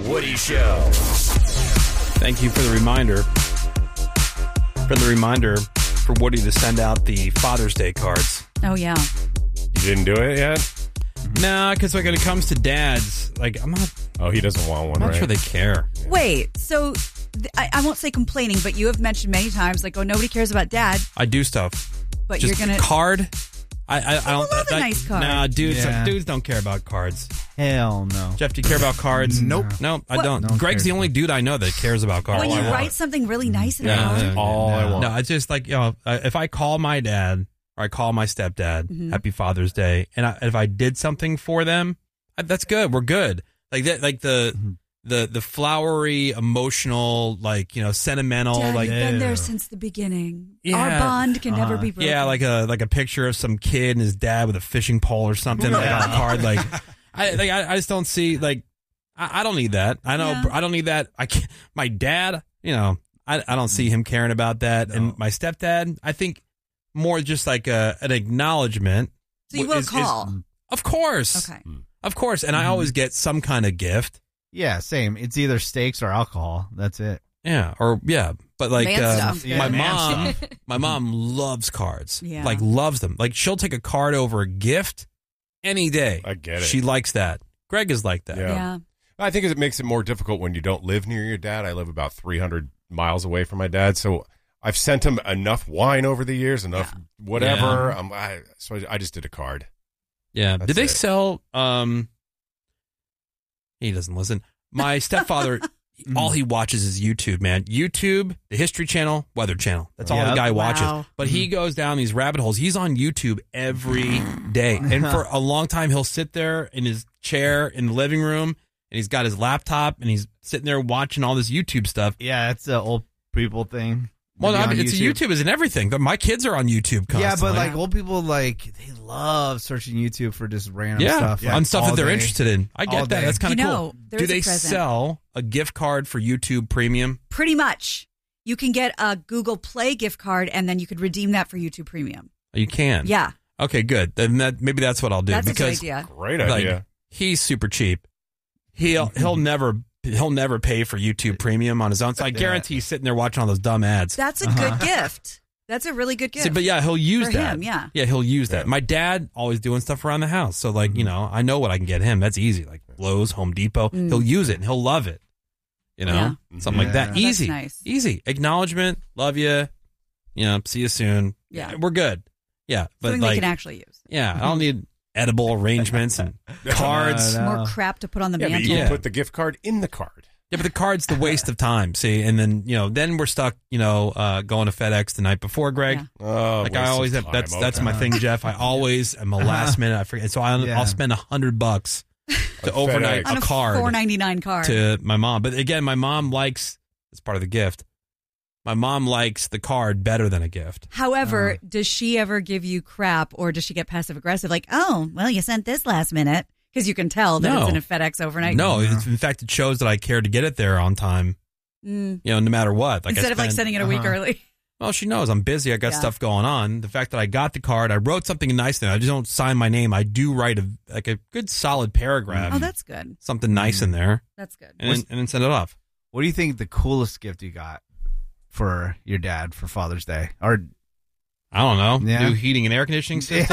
Woody Show. Thank you for the reminder. For Woody to send out the Father's Day cards. Oh, yeah. You didn't do it yet? Nah, because like when it comes to dads, like I'm not. Oh, he doesn't want one, I'm not right? sure they care. Wait, so I won't say complaining, but you have mentioned many times, like, oh, nobody cares about dad. I do stuff, but just you're gonna card. I don't love a nice card. Nah, dudes, Yeah. dudes don't care about cards. Hell no. Jeff, do you care about cards? Nope. No, I What? don't. Don't Greg's care. the only dude I know that cares about cards. when all you I write want. something really nice in a Yeah, card. yeah. All I want. No, it's just like, if I call my dad or I call my stepdad, Happy Father's Day, and if I did something for them, that's good. We're good. Like that, like the flowery, emotional, like, sentimental, Dad, like you've been there since the beginning. Yeah. Our bond can never be broken. yeah, like a picture of some kid and his dad with a fishing pole or something like on a card. Like I just don't see, like, I don't need that. I know Yeah. I don't need that. I can't, my dad, I don't see him caring about that. No. And my stepdad, I think more just like an acknowledgement. So you will call. Of course. Okay. Of course. And I always get some kind of gift. Yeah, same. It's either steaks or alcohol. That's it. Yeah. But like Man stuff. Yeah, my man mom loves cards. Yeah. Like loves them. Like she'll take a card over a gift any day. I get it. She likes that. Greg is like that. Yeah. Yeah. I think it makes it more difficult when you don't live near your dad. I live about 300 miles away from my dad, so I've sent him enough wine over the years, enough whatever. So I just did a card. Yeah. That's Did they it. sell he doesn't listen. My stepfather all he watches is YouTube, man. YouTube, the History Channel, Weather Channel. That's all the Yep. guy watches. Wow. But he goes down these rabbit holes. He's on YouTube every day. And for a long time, he'll sit there in his chair in the living room, and he's got his laptop, and he's sitting there watching all this YouTube stuff. Yeah, it's an old people thing. Well, To be I mean, on it's YouTube isn't everything. But my kids are on YouTube constantly. Yeah, but like old people, like they love searching YouTube for just random yeah, stuff. on stuff that all they're day. interested in. I All get that. day. That's kind of You cool. know, Do there's a they present. sell a gift card for YouTube Premium? Pretty much. You can get a Google Play gift card, and then you could redeem that for YouTube Premium. You can. Yeah. Okay, good. Then maybe that's what I'll do. That's a good because idea. Great like, idea. he's super cheap. He'll never pay for YouTube Premium on his own. So I guarantee he's sitting there watching all those dumb ads. That's a good gift. That's a really good gift. See, but yeah, he'll use For that. him, yeah. he'll use that. My dad always doing stuff around the house, so like I know what I can get him. That's easy. Like Lowe's, Home Depot. He'll use it and he'll love it. Something like that. Oh, that's Easy, nice. easy acknowledgement. Love you. See you soon. Yeah. We're good. Yeah, but Something like they can actually use. yeah, I don't need edible arrangements and cards. No. More crap to put on the Yeah, but mantle. you Yeah. can put the gift card in the card. Yeah, but the card's the waste of time. See, and then then we're stuck. Going to FedEx the night before, Greg. Yeah. Oh, Like I waste always of have. time. That's Okay. my thing, Jeff. I always am a last minute. I forget, so I'll spend $100 to overnight On a a card $4.99 card. to my mom. But again, my mom likes. It's part of the gift. My mom likes the card better than a gift. However, does she ever give you crap, or does she get passive aggressive? Like, oh, well, you sent this last minute, because you can tell that No. it's in a FedEx overnight. No, in fact, it shows that I care to get it there on time. Mm. No matter what. Like Instead of like sending it a week early. Well, she knows I'm busy. I got Yeah. stuff going on. The fact that I got the card, I wrote something nice in it. I just don't sign my name. I do write a good solid paragraph. Oh, that's good. Something nice in there, That's good. and then send it off. What do you think the coolest gift you got for your dad for Father's Day? Or I don't know. Yeah. New heating and air conditioning system.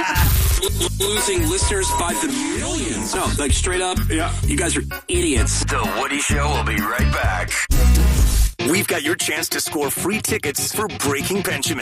Losing listeners by the millions. No, like straight up. Yeah. You guys are idiots. The Woody Show will be right back. We've got your chance to score free tickets for Breaking Benjamin.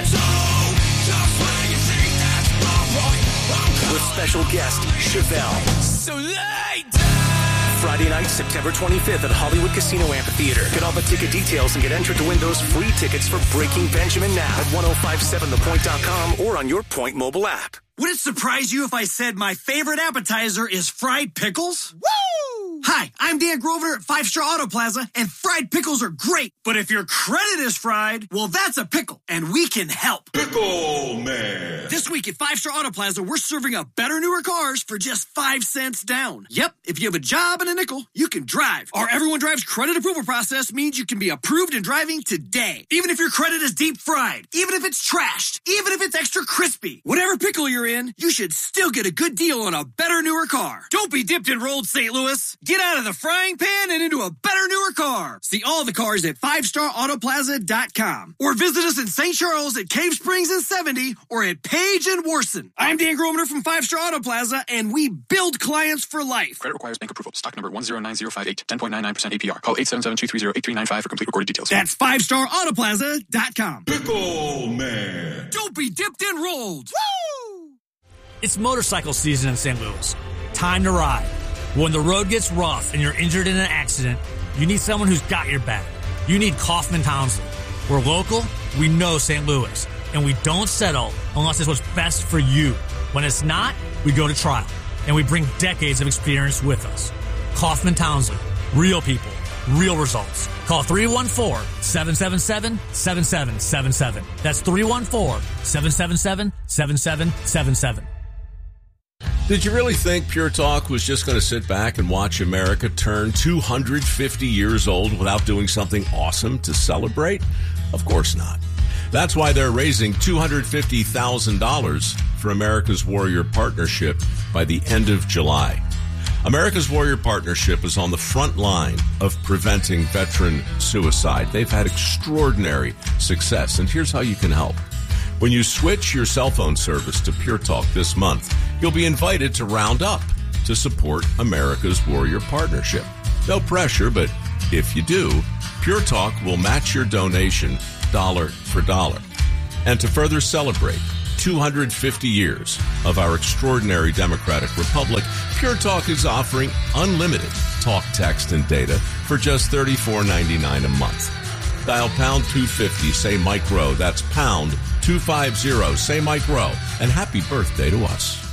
With special guest Chevelle. So late! Friday night, September 25th at Hollywood Casino Amphitheater. Get all the ticket details and get entered to win those free tickets for Breaking Benjamin now at 1057thepoint.com or on your Point mobile app. Would it surprise you if I said my favorite appetizer is fried pickles? Woo! Hi, I'm Dan Grosvenor at 5 Star Auto Plaza, and fried pickles are great. But if your credit is fried, well, that's a pickle, and we can help. Pickle Man. This week at 5 Star Auto Plaza, we're serving up better, newer cars for just 5 cents down. Yep, if you have a job and a nickel, you can drive. Our Everyone Drives credit approval process means you can be approved and driving today. Even if your credit is deep fried, even if it's trashed, even if it's extra crispy, whatever pickle you're in, you should still get a good deal on a better, newer car. Don't be dipped and rolled, St. Louis. Get out of the frying pan and into a better, newer car. See all the cars at 5starautoplaza.com or visit us in St. Charles at Cave Springs and 70 or at Page and Worson. I'm Dan Grometer from 5 Star Auto Plaza, and we build clients for life. Credit requires bank approval. Stock number 109058. 10.99% APR. Call 877-230-8395 for complete recorded details. That's 5starautoplaza.com. Pickle Man. Don't be dipped and rolled. Woo! It's motorcycle season in St. Louis. Time to ride. When the road gets rough and you're injured in an accident, you need someone who's got your back. You need Kaufman Townsley. We're local, we know St. Louis, and we don't settle unless it's what's best for you. When it's not, we go to trial, and we bring decades of experience with us. Kaufman Townsley. Real people, real results. Call 314-777-7777. That's 314-777-7777. Did you really think Pure Talk was just going to sit back and watch America turn 250 years old without doing something awesome to celebrate? Of course not. That's why they're raising $250,000 for America's Warrior Partnership by the end of July. America's Warrior Partnership is on the front line of preventing veteran suicide. They've had extraordinary success, and here's how you can help. When you switch your cell phone service to Pure Talk this month, you'll be invited to round up to support America's Warrior Partnership. No pressure, but if you do, Pure Talk will match your donation dollar for dollar. And to further celebrate 250 years of our extraordinary democratic republic, Pure Talk is offering unlimited talk, text, and data for just $34.99 a month. Dial pound 250, say Mike Rowe. That's pound 250, say Mike Rowe. And happy birthday to us.